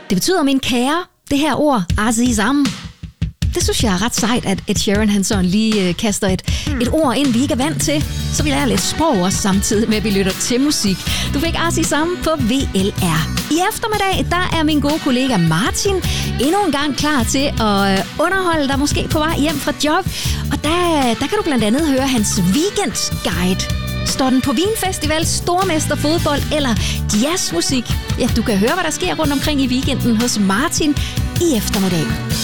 Det betyder min kære, det her ord, azizam. Det synes jeg er ret sejt, at Ed Sheeran han sådan lige kaster et ord ind, vi ikke er vant til. Så vi lærer lidt sprog også samtidig med, at vi lytter til musik. Du fik azizam på VLR. I eftermiddag, der er min gode kollega Martin endnu en gang klar til at underholde dig måske på vej hjem fra job. Og der kan du blandt andet høre hans weekendguide. Står den på Vinfestival, stormesterfodbold eller jazzmusik? Ja, du kan høre, hvad der sker rundt omkring i weekenden hos Martin i eftermiddag.